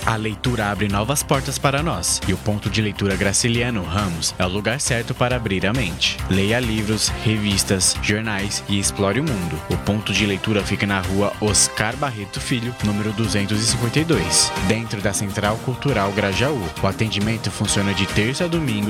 A leitura abre novas portas para nós, e o Ponto de Leitura Graciliano Ramos é o lugar certo para abrir a mente. Leia livros, revistas, jornais e explore o mundo. O Ponto de Leitura fica na rua Oscar Barreto Filho, número 252, dentro da Central Cultural Grajaú. O atendimento funciona de terça a domingo,